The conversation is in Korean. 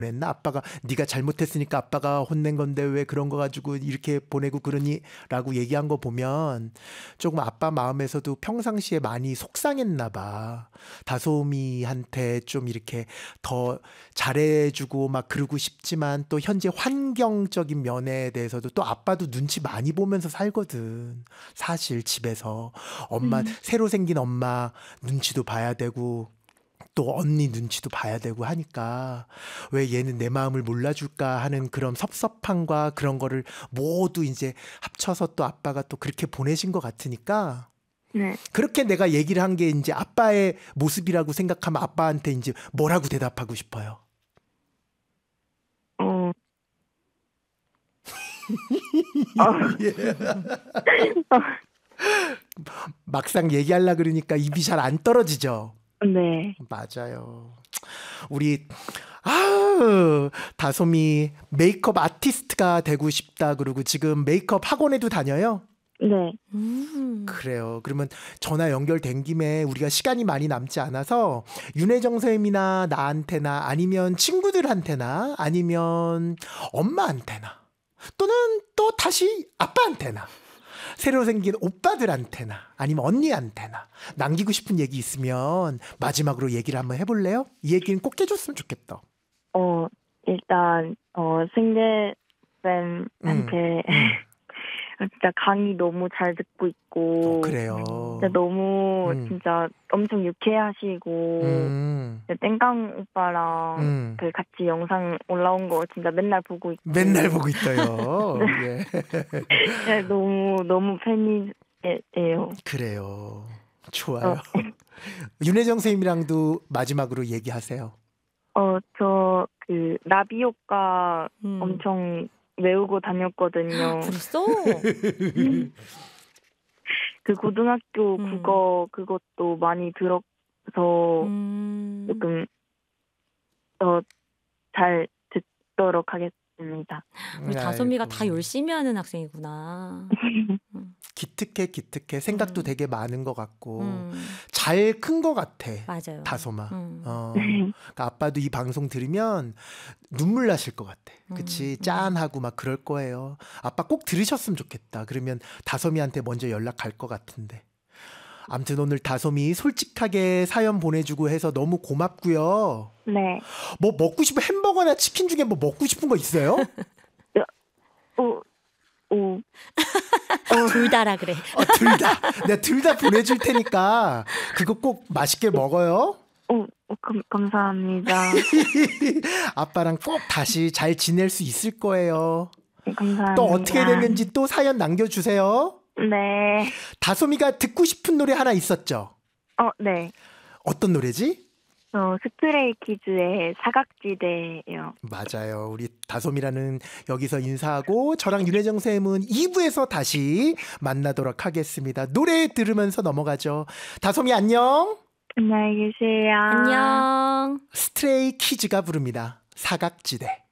그랬나? 아빠가 네가 잘못했으니까 아빠가 혼낸 건데 왜 그런 거 가지고 이렇게 보내고 그러니? 라고 얘기한 거 보면 조금 아빠 마음에서도 평상시에 많이 속상했나 봐. 다솜이한테 좀 이렇게 더 잘해주고 막 그러고 싶지만 또 현재 환경적인 면에 대해서도 또 아빠도 눈치 많이 보면서 살거든. 사실 집에서 엄마 새로 생긴 엄마 눈치도 봐야 되고 또 언니 눈치도 봐야 되고 하니까 왜 얘는 내 마음을 몰라줄까 하는 그런 섭섭함과 그런 거를 모두 이제 합쳐서 또 아빠가 또 그렇게 보내신 것 같으니까 네. 그렇게 내가 얘기를 한 게 이제 아빠의 모습이라고 생각하면 아빠한테 이제 뭐라고 대답하고 싶어요? 막상 얘기하려 그러니까 입이 잘 안 떨어지죠? 네. 맞아요. 우리 다솜이 메이크업 아티스트가 되고 싶다 그러고 지금 메이크업 학원에도 다녀요? 네. 그래요. 그러면 전화 연결된 김에 우리가 시간이 많이 남지 않아서 윤혜정 쌤이나 나한테나 아니면 친구들한테나 아니면 엄마한테나 또는 또 다시 아빠한테나 새로 생긴 오빠들한테나 아니면 언니한테나 남기고 싶은 얘기 있으면 마지막으로 얘기를 한번 해볼래요? 이 얘기는 꼭 해줬으면 좋겠다. 일단 승재쌤한테 진짜 강의 너무 잘 듣고 있고 그래요. 진짜 너무 진짜 엄청 유쾌하시고 땡깡 오빠랑 그 같이 영상 올라온 거 진짜 맨날 보고 있고 맨날 보고 있어요. 예. 네, 너무 팬이에요. 그래요. 좋아요. 윤혜정 선생님이랑도 마지막으로 얘기하세요. 저 그 나비 효과 엄청 외우고 다녔거든요. 벌써? 그 고등학교 국어 그것도 많이 들어서 조금 더 잘 듣도록 하겠습니다. 우리 다솜이가 다 열심히 하는 학생이구나. 기특해. 생각도 되게 많은 것 같고 잘 큰 것 같아. 맞아요. 다솜아. 그러니까 아빠도 이 방송 들으면 눈물 나실 것 같아. 그치? 짠하고 막 그럴 거예요. 아빠 꼭 들으셨으면 좋겠다. 그러면 다솜이한테 먼저 연락할 것 같은데. 아무튼 오늘 다솜이 솔직하게 사연 보내주고 해서 너무 고맙고요. 네. 뭐 먹고 싶은 햄버거나 치킨 중에 뭐 먹고 싶은 거 있어요? 둘 다라 그래. 둘 다. 내가 둘 다 보내줄 테니까 그거 꼭 맛있게 먹어요. 감사합니다. 아빠랑 꼭 다시 잘 지낼 수 있을 거예요. 감사합니다. 또 어떻게 됐는지 또 사연 남겨주세요. 네. 다솜이가 듣고 싶은 노래 하나 있었죠? 네. 어떤 노래지? 스트레이키즈의 사각지대예요. 맞아요. 우리 다솜이라는 여기서 인사하고 저랑 윤혜정 쌤은 2부에서 다시 만나도록 하겠습니다. 노래 들으면서 넘어가죠. 다솜이 안녕. 안녕히 계세요. 안녕. 스트레이키즈가 부릅니다. 사각지대.